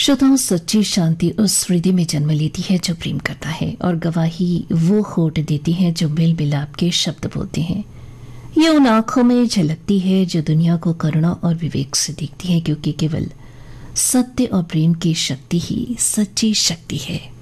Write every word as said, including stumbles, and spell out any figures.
श्रोताओं, सच्ची शांति उस हृदय में जन्म लेती है जो प्रेम करता है, और गवाही वो होठ देती है जो मिल मिलाप के शब्द बोलते हैं। ये उन आंखों में झलकती है जो दुनिया को करुणा और विवेक से देखती है, क्योंकि केवल सत्य और प्रेम की शक्ति ही सच्ची शक्ति है।